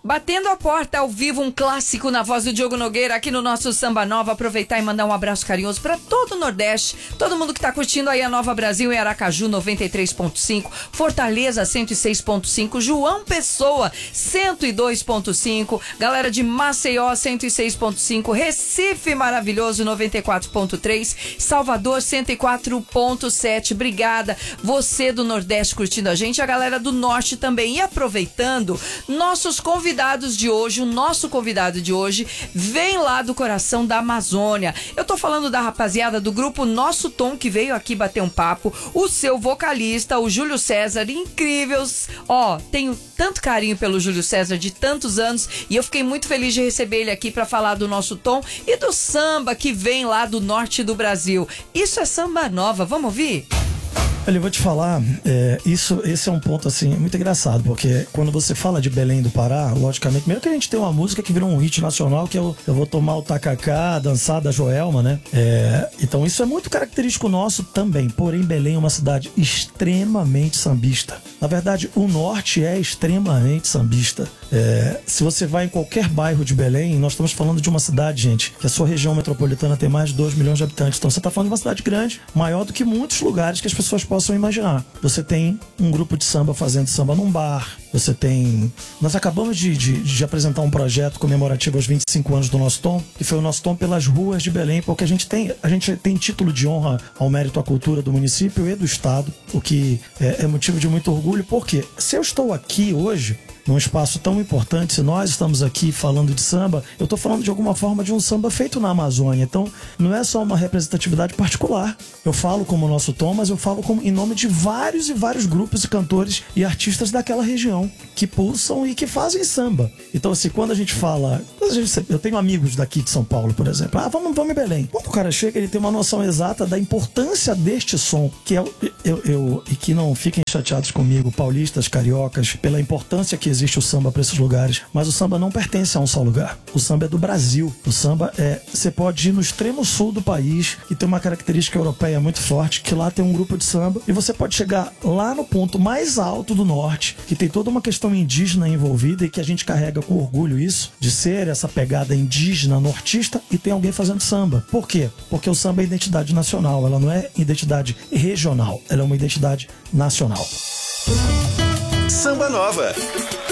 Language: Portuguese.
Batendo a porta ao vivo, um clássico na voz do Diogo Nogueira aqui no nosso Samba Nova. Aproveitar e mandar um abraço carinhoso para todo o Nordeste, todo mundo que tá curtindo aí a Nova Brasil em Aracaju 93.5, Fortaleza 106.5, João Pessoa 102.5, galera de Maceió 106.5, Recife maravilhoso 94.3, Salvador 104.7. Obrigada, você do Nordeste curtindo a gente, a galera do Norte também. E aproveitando, nossos convidados de hoje, o nosso convidado de hoje vem lá do coração da Amazônia. Eu tô falando da rapaziada do grupo Nosso Tom, que veio aqui bater um papo, o seu vocalista, o Júlio César, incríveis. Tenho tanto carinho pelo Júlio César de tantos anos e eu fiquei muito feliz de receber ele aqui para falar do Nosso Tom e do samba que vem lá do norte do Brasil. Isso é Samba Nova, vamos ouvir? Olha, eu vou te falar, esse é um ponto assim muito engraçado, porque quando você fala de Belém do Pará, logicamente, primeiro que a gente tem uma música que virou um hit nacional, que é Eu Vou Tomar o Tacacá, dançar da Joelma, né? Então isso é muito característico nosso também, porém Belém é uma cidade extremamente sambista. Na verdade, o norte é extremamente sambista. Se você vai em qualquer bairro de Belém, nós estamos falando de uma cidade, gente, que a sua região metropolitana tem mais de 2 milhões de habitantes. Então você está falando de uma cidade grande, maior do que muitos lugares que as pessoas possam imaginar. Você tem um grupo de samba fazendo samba num bar. Você tem... Nós acabamos de apresentar um projeto comemorativo aos 25 anos do Nosso Tom, que foi o Nosso Tom pelas ruas de Belém, porque a gente tem título de honra ao mérito à cultura do município e do estado, o que é motivo de muito orgulho, porque se eu estou aqui hoje num espaço tão importante, se nós estamos aqui falando de samba, eu estou falando de alguma forma de um samba feito na Amazônia. Então, não é só uma representatividade particular. Eu falo como o Nosso Tom, mas eu falo em nome de vários e vários grupos e cantores e artistas daquela região que pulsam e que fazem samba. Então, assim, quando a gente fala... Eu tenho amigos daqui de São Paulo, por exemplo. Vamos em Belém. Quando o cara chega, ele tem uma noção exata da importância deste som, que e que não fiquem chateados comigo, paulistas, cariocas, pela importância que existe o samba para esses lugares, mas o samba não pertence a um só lugar. O samba é do Brasil. O samba você pode ir no extremo sul do país, que tem uma característica europeia muito forte, que lá tem um grupo de samba, e você pode chegar lá no ponto mais alto do norte, que tem toda uma questão indígena envolvida e que a gente carrega com orgulho isso, de ser essa pegada indígena nortista, e tem alguém fazendo samba. Por quê? Porque o samba é identidade nacional, ela não é identidade regional, ela é uma identidade nacional. Samba Nova.